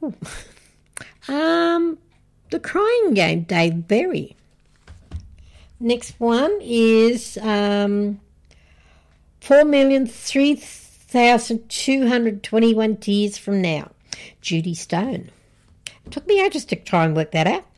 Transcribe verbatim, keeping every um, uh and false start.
Ooh. Um, The Crying Game, Dave Berry. Next one is um, four million three thousand two hundred twenty-one years from now, Judy Stone. It took me ages to try and work that out.